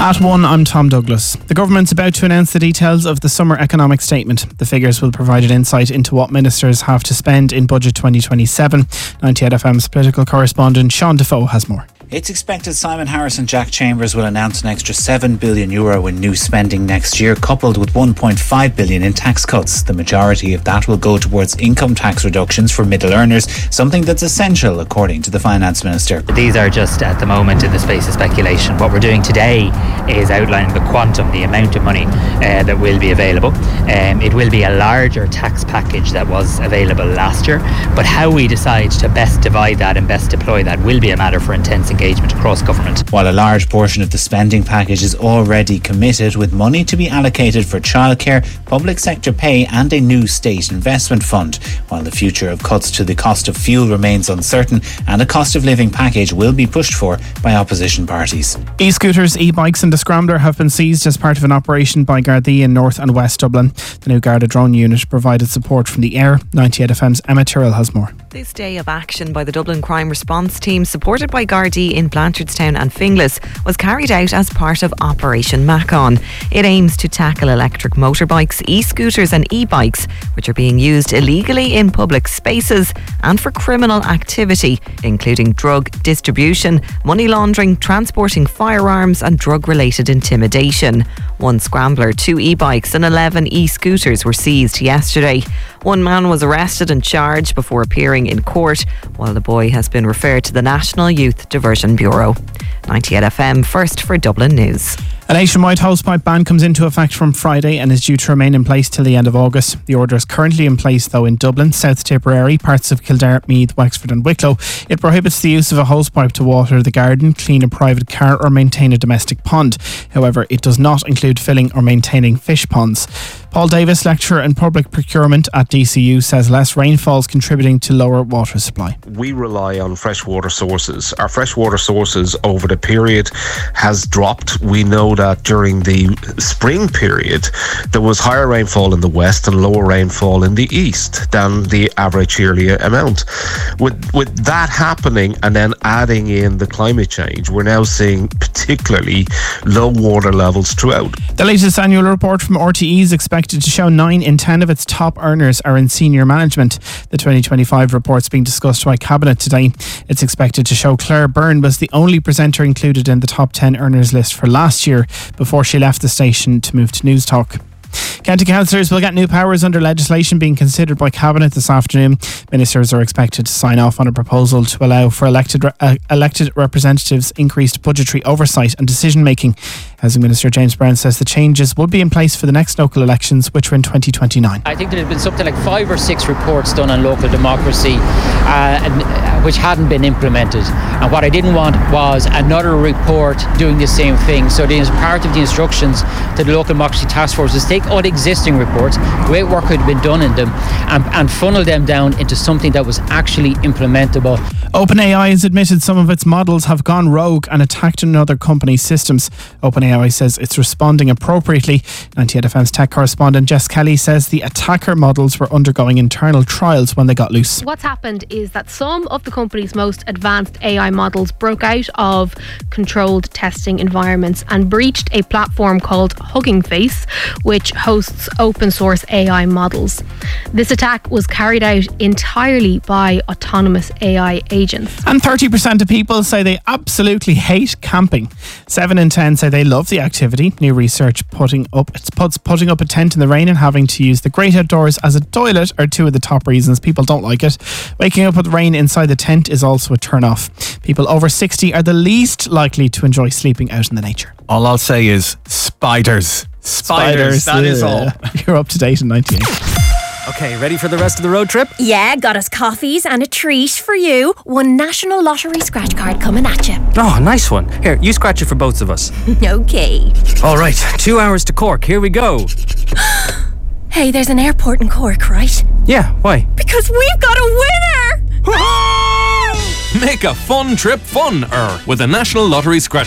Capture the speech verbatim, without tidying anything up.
At one, I'm Tom Douglas. The government's about to announce the details of the summer economic statement. The figures will provide an insight into what ministers have to spend in Budget twenty twenty-seven. ninety-eight F M's political correspondent Sean Defoe has more. It's expected Simon Harris and Jack Chambers will announce an extra seven billion euro in new spending next year, coupled with one point five billion in tax cuts. The majority of that will go towards income tax reductions for middle earners, something that's essential, according to the Finance Minister. These are just, at the moment, in the space of speculation. What we're doing today is outlining the quantum, the amount of money uh, that will be available. Um, it will be a larger tax package that was available last year, but how we decide to best divide that and best deploy that will be a matter for intense engagement across government. While a large portion of the spending package is already committed, with money to be allocated for childcare, public sector pay and a new state investment fund, while the future of cuts to the cost of fuel remains uncertain and a cost of living package will be pushed for by opposition parties. E-scooters, e-bikes and the Scrambler have been seized as part of an operation by Gardaí in North and West Dublin. The new Garda drone unit provided support from the air. ninety-eight F M's Emma Tyrrell has more. This day of action by the Dublin Crime Response Team, supported by Gardaí in Blanchardstown and Finglas, was carried out as part of Operation Macon. It aims to tackle electric motorbikes, e-scooters and e-bikes which are being used illegally in public spaces and for criminal activity, including drug distribution, money laundering, transporting firearms and drug-related intimidation. One Scrambler, two e-bikes and eleven e-scooters were seized yesterday. One man was arrested and charged before appearing in court, while the boy has been referred to the National Youth Diversion Bureau. ninety-eight F M, first for Dublin News. A nationwide hosepipe ban comes into effect from Friday and is due to remain in place till the end of August. The order is currently in place though in Dublin, South Tipperary, parts of Kildare, Meath, Wexford and Wicklow. It prohibits the use of a hosepipe to water the garden, clean a private car or maintain a domestic pond. However, it does not include filling or maintaining fish ponds. Paul Davis, lecturer in public procurement at D C U, says less rainfall is contributing to lower water supply. We rely on freshwater sources. Our freshwater sources over the period has dropped. We know that during the spring period there was higher rainfall in the west and lower rainfall in the east than the average yearly amount. With with that happening and then adding in the climate change, we're now seeing particularly low water levels throughout. The latest annual report from R T E is expected to show nine in ten of its top earners are in senior management. The twenty twenty-five report's being discussed by Cabinet today. It's expected to show Claire Byrne was the only presenter included in the top ten earners list for last year before she left the station to move to News Talk. County councillors will get new powers under legislation being considered by Cabinet this afternoon. Ministers are expected to sign off on a proposal to allow for elected re- uh, elected representatives increased budgetary oversight and decision making. Housing Minister James Brown says the changes will be in place for the next local elections, which are in twenty twenty-nine. I think there has been something like five or six reports done on local democracy uh, and, uh, which hadn't been implemented. And what I didn't want was another report doing the same thing. So the, part of the instructions to the Local Democracy Task Force is take all the existing reports, great work had been done in them, and, and funnel them down into something that was actually implementable. OpenAI has admitted some of its models have gone rogue and attacked another company's systems. OpenAI says it's responding appropriately. ninety-eight F M's tech correspondent Jess Kelly says the attacker models were undergoing internal trials when they got loose. What's happened is that some of the company's most advanced A I models broke out of controlled testing environments and breached a platform called Hugging Face, which hosts open source A I models. This attack was carried out entirely by autonomous A I agents. And thirty percent of people say they absolutely hate camping. seven in ten say they love the activity. New research putting up it's puts putting up a tent in the rain and having to use the great outdoors as a toilet are two of the top reasons people don't like it. Waking up with rain inside the tent is also a turn off. People over sixty are the least likely to enjoy sleeping out in the nature. All I'll say is spiders. Spiders, Spiders that yeah. is all. You're up to date in ninety-eight. Okay, ready for the rest of the road trip? Yeah, got us coffees and a treat for you. One National Lottery scratch card coming at you. Oh, nice one. Here, you scratch it for both of us. Okay. All right, two hours to Cork. Here we go. Hey, there's an airport in Cork, right? Yeah, why? Because we've got a winner! Make a fun trip fun-er with a National Lottery scratch